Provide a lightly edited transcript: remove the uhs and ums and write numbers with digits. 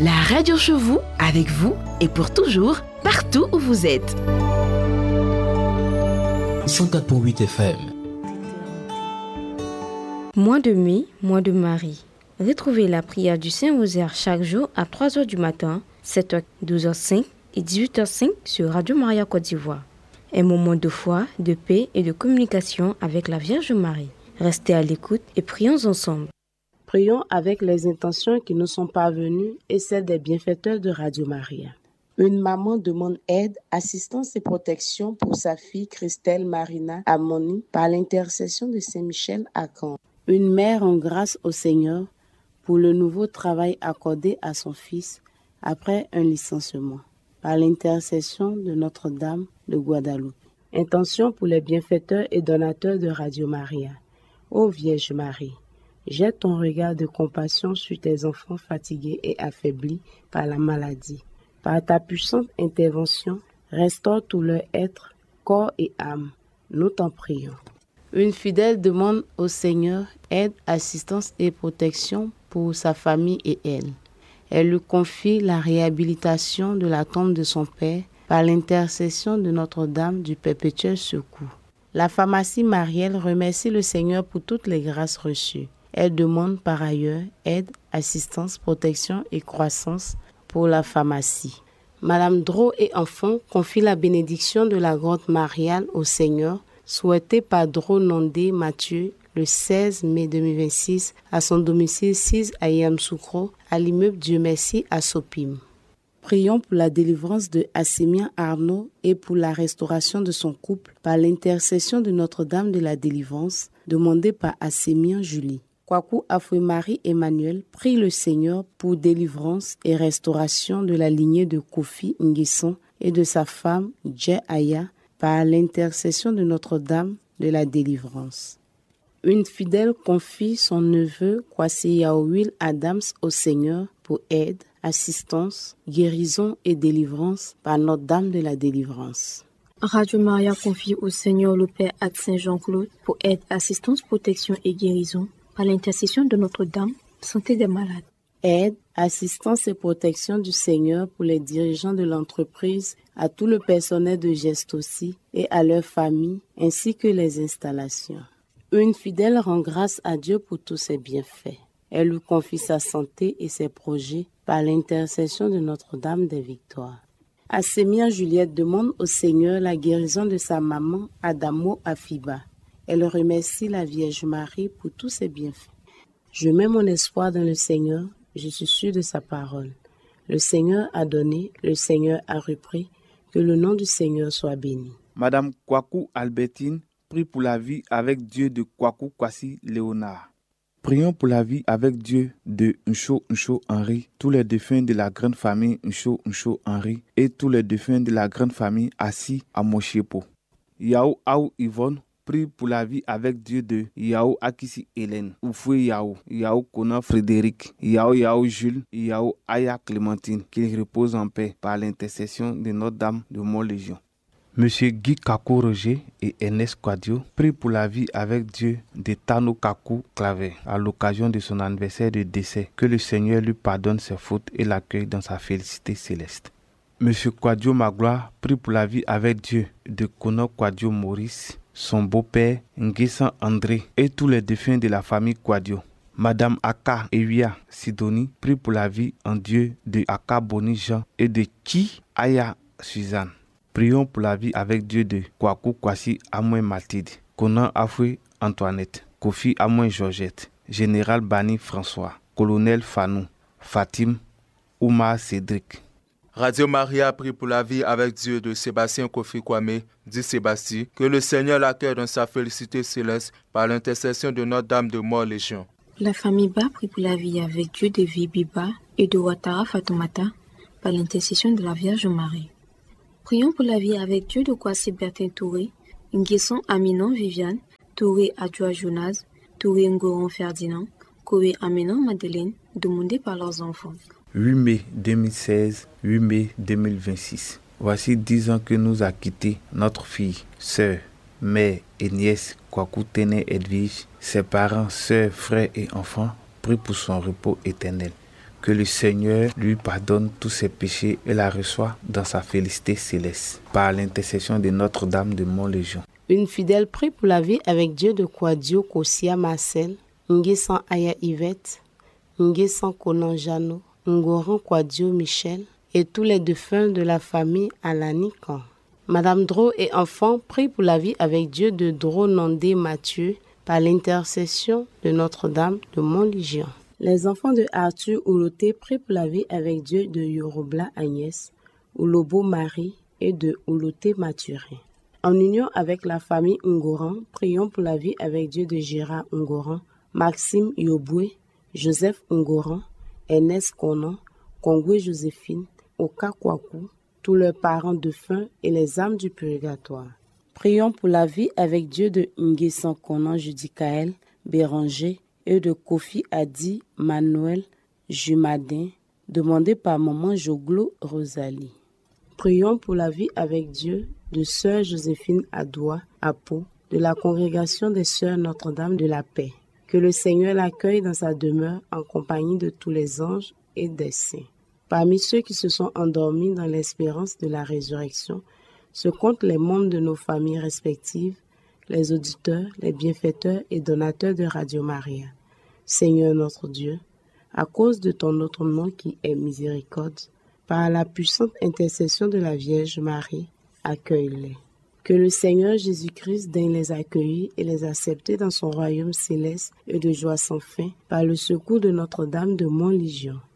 La radio chez vous, avec vous et pour toujours, partout où vous êtes. 104.8 FM. Mois de mai, mois de Marie. Retrouvez la prière du Saint-Rosaire chaque jour à 3h du matin, 7h, 12h05 et 18h05 sur Radio Maria Côte d'Ivoire. Un moment de foi, de paix et de communication avec la Vierge Marie. Restez à l'écoute et prions ensemble. Prions avec les intentions qui nous sont parvenues et celles des bienfaiteurs de Radio Maria. Une maman demande aide, assistance et protection pour sa fille Christelle Marina Amoni par l'intercession de Saint-Michel à Caen. Une mère rend grâce au Seigneur pour le nouveau travail accordé à son fils après un licenciement par l'intercession de Notre-Dame de Guadeloupe. Intention pour les bienfaiteurs et donateurs de Radio Maria. Ô Vierge Marie, jette ton regard de compassion sur tes enfants fatigués et affaiblis par la maladie. Par ta puissante intervention, restaure tout leur être, corps et âme. Nous t'en prions. Une fidèle demande au Seigneur aide, assistance et protection pour sa famille et elle. Elle lui confie la réhabilitation de la tombe de son père par l'intercession de Notre-Dame du Perpétuel Secours. La pharmacie Marielle remercie le Seigneur pour toutes les grâces reçues. Elle demande par ailleurs aide, assistance, protection et croissance pour la pharmacie. Madame Dro et enfants confient la bénédiction de la grotte mariale au Seigneur, souhaitée par Dro Nondé Mathieu le 16 mai 2026 à son domicile 6 à Yamsoukro, à l'immeuble Dieu Merci à Sopim. Prions pour la délivrance de Assémien Arnaud et pour la restauration de son couple par l'intercession de Notre-Dame de la Délivrance, demandée par Assémien Julie. Kwaku Afoué-Marie Emmanuel prie le Seigneur pour délivrance et restauration de la lignée de Kofi Nguesson et de sa femme Dje Aya par l'intercession de Notre-Dame de la Délivrance. Une fidèle confie son neveu Kwasi Yaouil Adams au Seigneur pour aide, assistance, guérison et délivrance par Notre-Dame de la Délivrance. Radio Maria confie au Seigneur le Père Ad Saint Jean-Claude pour aide, assistance, protection et guérison par l'intercession de Notre-Dame, santé des malades. Aide, assistance et protection du Seigneur pour les dirigeants de l'entreprise, à tout le personnel de Geste aussi et à leurs familles, ainsi que les installations. Une fidèle rend grâce à Dieu pour tous ses bienfaits. Elle lui confie sa santé et ses projets par l'intercession de Notre-Dame des Victoires. Assémien Juliette demande au Seigneur la guérison de sa maman Adamo Afiba. Elle remercie la Vierge Marie pour tous ses bienfaits. Je mets mon espoir dans le Seigneur, je suis sûr de sa parole. Le Seigneur a donné, le Seigneur a repris, que le nom du Seigneur soit béni. Madame Kwaku Albertine prie pour la vie avec Dieu de Kwaku Kwasi Léonard. Prions pour la vie avec Dieu de Ncho Henri, tous les défunts de la grande famille Ncho Henri et tous les défunts de la grande famille Assis à Mochepo. Yao Aou Yvonne prie pour la vie avec Dieu de Yao Akisi Hélène, Oufoué Yao Kona Frédéric, Yao Jules, Yao Aya Clémentine, qu'il repose en paix par l'intercession de Notre-Dame de Mont-Légion. Monsieur Guy Kakou Roger et Ernest Quadio prient pour la vie avec Dieu de Tano Kakou Clavet à l'occasion de son anniversaire de décès. Que le Seigneur lui pardonne ses fautes et l'accueille dans sa félicité céleste. Monsieur Quadio Magloire prie pour la vie avec Dieu de Kono Quadio Maurice, son beau-père Nguessan André et tous les défunts de la famille Quadio. Madame Aka Ewia Sidonie prie pour la vie en Dieu de Aka Boni Jean et de Chi Aya Suzanne. Prions pour la vie avec Dieu de Kwaku Kwasi Amoy Mathilde, Conan Afoué Antoinette, Kofi Amoy Georgette, Général Bani François, Colonel Fanou, Fatim, Oumar Cédric. Radio Maria prie pour la vie avec Dieu de Sébastien Kofi Kwame, dit Sébastien, que le Seigneur l'accueille dans sa félicité céleste par l'intercession de Notre-Dame de Mont-Légion. La famille Ba prie pour la vie avec Dieu de Vibiba et de Ouattara Fatoumata par l'intercession de la Vierge Marie. Prions pour la vie avec Dieu de Kwasi Bertin Touré, Nguesson Aminon Viviane, Touré Adjoa Jonas, Touré Ngoron Ferdinand, Koé Aminon Madeleine, demandés par leurs enfants. 8 mai 2016, 8 mai 2026. Voici 10 ans que nous a quitté notre fille, sœur, mère et nièce Kwaku Tene Edwige. Ses parents, sœurs, frères et enfants prient pour son repos éternel. Que le Seigneur lui pardonne tous ses péchés et la reçoit dans sa félicité céleste. Par l'intercession de Notre-Dame de Mont-Légion. Une fidèle prie pour la vie avec Dieu de Kwadio Kosia Marcel, Nguessan Aya Yvette, Nguessan Konan Jano, Ngoran Kwadio Michel et tous les défunts de la famille Alanikan. Madame Dro et enfants prient pour la vie avec Dieu de Dro Nandé Mathieu par l'intercession de Notre-Dame de Mont-Légion. Les enfants de Arthur Ouloté prient pour la vie avec Dieu de Yorobla Agnès, Oulobo Marie et de Ouloté Mathurin. En union avec la famille Ngoran, prions pour la vie avec Dieu de Gérard Ngoran, Maxime Yoboué, Joseph Ngoran, Ernest Konan, Kongwe Joséphine, Oka Kwaku, tous leurs parents défunts et les âmes du purgatoire. Prions pour la vie avec Dieu de Nguessan Konan Judicaël, Béranger et de Kofi Adi, Manuel, Jumadin, demandé par maman Joglo Rosalie. Prions pour la vie avec Dieu de sœur Joséphine Adoua, Apo, de la congrégation des sœurs Notre-Dame de la Paix. Que le Seigneur l'accueille dans sa demeure en compagnie de tous les anges et des saints. Parmi ceux qui se sont endormis dans l'espérance de la résurrection, se comptent les membres de nos familles respectives, les auditeurs, les bienfaiteurs et donateurs de Radio Maria. Seigneur notre Dieu, à cause de ton autre nom qui est miséricorde, par la puissante intercession de la Vierge Marie, accueille-les. Que le Seigneur Jésus-Christ daigne les accueillir et les accepter dans son royaume céleste et de joie sans fin, par le secours de Notre-Dame de Mont-Légion.